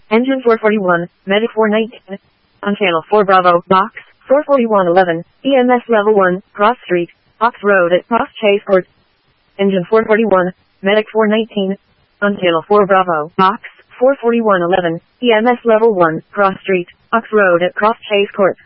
Engine 441, Medic 419. On Channel 4 Bravo, Box 44111, EMS Level 1, Cross Street, Ox Road at Cross Chase Court. Engine 441, Medic 419. On Channel 4 Bravo, Box 44111, EMS Level 1, Cross Street, Ox Road at Cross Chase Court.